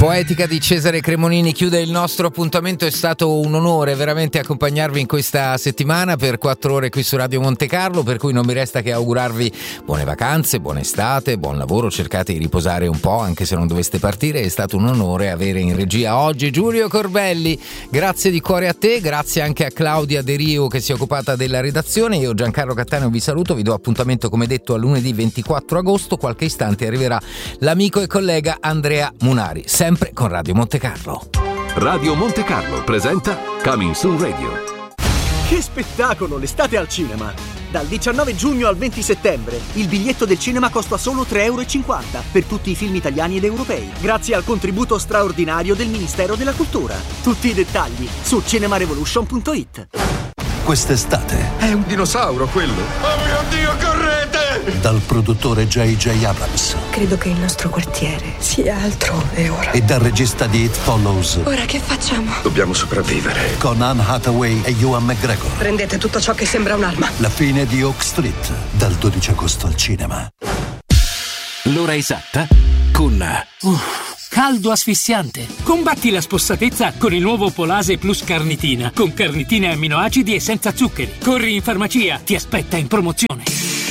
Poetica di Cesare Cremonini chiude il nostro appuntamento. È stato un onore veramente accompagnarvi in questa settimana per 4 ore qui su Radio Monte Carlo, per cui non mi resta che augurarvi buone vacanze, buona estate, buon lavoro, cercate di riposare un po' anche se non doveste partire. È stato un onore avere in regia oggi Giulio Corbelli, grazie di cuore a te, grazie anche a Claudia De Rio che si è occupata della redazione. Io Giancarlo Cattaneo vi saluto, vi do appuntamento come detto a lunedì 24 agosto, qualche istante arriverà l'amico e collega Andrea Munari, sempre con Radio Monte Carlo. Radio Monte Carlo presenta Coming Soon Radio. Che spettacolo l'estate al cinema! Dal 19 giugno al 20 settembre il biglietto del cinema costa solo €3,50 per tutti i film italiani ed europei, grazie al contributo straordinario del Ministero della Cultura. Tutti i dettagli su cinemarevolution.it. Quest'estate è un dinosauro quello. Oh mio Dio, correte! Dal produttore J.J. Abrams. Credo che il nostro quartiere sia altrove ora. E dal regista di It Follows. Ora che facciamo? Dobbiamo sopravvivere. Con Anne Hathaway e Ewan McGregor. Prendete tutto ciò che sembra un'arma. La fine di Oak Street, dal 12 agosto al cinema. L'ora esatta con caldo asfissiante. Combatti la spossatezza con il nuovo Polase Plus Carnitina, con carnitina e amminoacidi e senza zuccheri. Corri in farmacia, ti aspetta in promozione.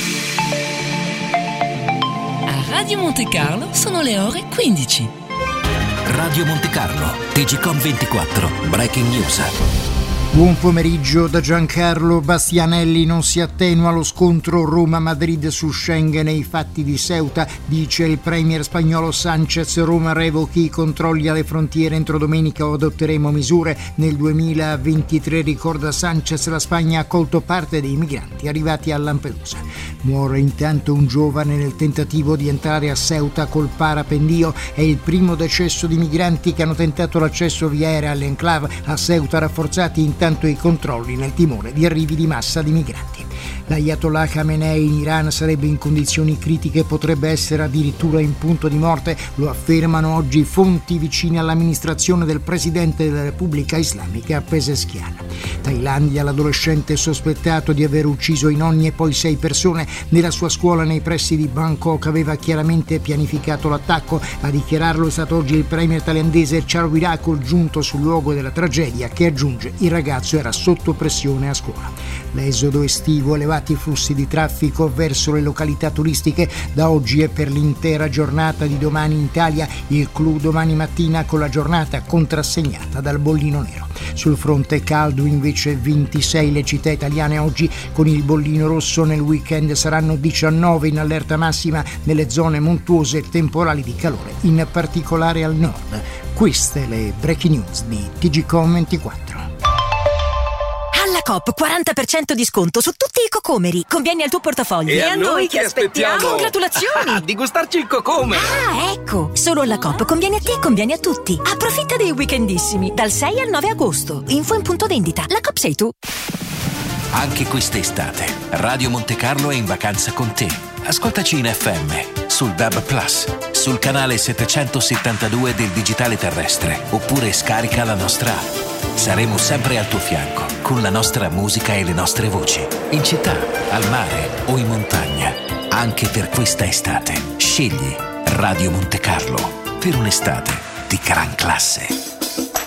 A Radio Monte Carlo sono le ore 15. Radio Monte Carlo, TGcom 24, Breaking News. Buon pomeriggio da Giancarlo Bastianelli. Non si attenua lo scontro Roma-Madrid su Schengen e i fatti di Ceuta, dice il premier spagnolo Sánchez. Roma revochi i controlli alle frontiere entro domenica o adotteremo misure. Nel 2023, ricorda Sánchez, la Spagna ha accolto parte dei migranti arrivati a Lampedusa. Muore intanto un giovane nel tentativo di entrare a Ceuta col parapendio. È il primo decesso di migranti che hanno tentato l'accesso via aerea all'enclave a Ceuta, rafforzati intanto i controlli nel timore di arrivi di massa di migranti. L'Ayatollah Khamenei in Iran sarebbe in condizioni critiche, potrebbe essere addirittura in punto di morte, lo affermano oggi fonti vicine all'amministrazione del presidente della Repubblica Islamica Pezeshkian. Thailandia, l'adolescente sospettato di aver ucciso i nonni e poi 6 persone nella sua scuola nei pressi di Bangkok aveva chiaramente pianificato l'attacco. A dichiararlo è stato oggi il premier thailandese Charvirakul, giunto sul luogo della tragedia, che aggiunge il ragazzo era sotto pressione a scuola. L'esodo estivo, elevati flussi di traffico verso le località turistiche da oggi e per l'intera giornata di domani in Italia. Il clou domani mattina con la giornata contrassegnata dal bollino nero. Sul fronte caldo invece 26 le città italiane oggi con il bollino rosso. Nel weekend saranno 19 in allerta massima nelle zone montuose e temporali di calore, in particolare al nord. Queste le breaking news di TGcom 24. Alla Coop 40% di sconto su tutti i cocomeri. Conviene al tuo portafoglio. E a noi che aspettiamo? Congratulazioni! Di gustarci il cocome! Ah, ecco! Solo alla Coop conviene a te e conviene a tutti. Approfitta dei weekendissimi dal 6 al 9 agosto. Info in punto vendita. La Coop sei tu. Anche quest'estate Radio Monte Carlo è in vacanza con te. Ascoltaci in FM, sul DAB+, sul canale 772 del digitale terrestre, oppure scarica la nostra app. Saremo sempre al tuo fianco, con la nostra musica e le nostre voci, in città, al mare o in montagna. Anche per questa estate, scegli Radio Monte Carlo per un'estate di gran classe.